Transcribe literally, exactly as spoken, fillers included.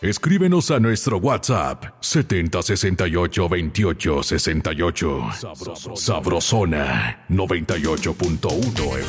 Escríbenos a nuestro WhatsApp setenta sesenta y ocho veintiocho sesenta y ocho. Sabrosona noventa y ocho punto uno F